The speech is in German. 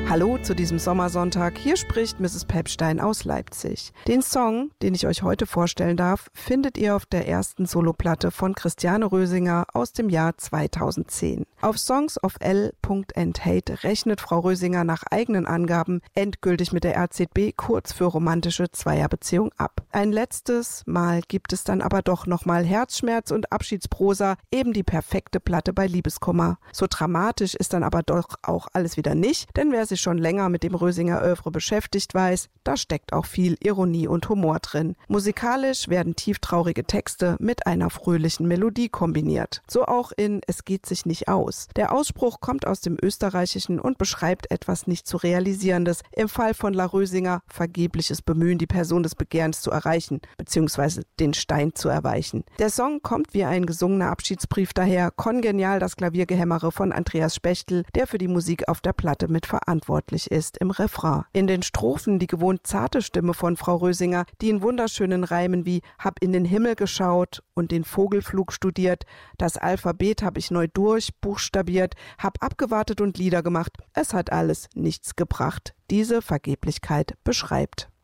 Hallo zu diesem Sommersonntag, hier spricht Mrs. Pepstein aus Leipzig. Den Song, den ich euch heute vorstellen darf, findet ihr auf der ersten Soloplatte von Christiane Rösinger aus dem Jahr 2010. Auf Songs of L.Hate rechnet Frau Rösinger nach eigenen Angaben endgültig mit der RZB kurz für romantische Zweierbeziehung ab. Ein letztes Mal gibt es dann aber doch nochmal Herzschmerz und Abschiedsprosa, eben die perfekte Platte bei Liebeskummer. So dramatisch ist dann aber doch auch alles wieder nicht, denn wer sich schon länger mit dem Rösinger Œuvre beschäftigt weiß, da steckt auch viel Ironie und Humor drin. Musikalisch werden tieftraurige Texte mit einer fröhlichen Melodie kombiniert. So auch in Es geht sich nicht aus. Der Ausspruch kommt aus dem Österreichischen und beschreibt etwas nicht zu realisierendes, im Fall von La Rösinger vergebliches Bemühen, die Person des Begehrens zu erreichen, bzw. den Stein zu erweichen. Der Song kommt wie ein gesungener Abschiedsbrief daher, kongenial das Klaviergehämmere von Andreas Spechtel, der für die Musik auf der Platte mit verantwortlich ist im Refrain. In den Strophen die gewohnt zarte Stimme von Frau Rösinger, die in wunderschönen Reimen wie Hab in den Himmel geschaut und den Vogelflug studiert, das Alphabet hab ich neu durchbuchstabiert, hab abgewartet und Lieder gemacht, es hat alles nichts gebracht, diese Vergeblichkeit beschreibt.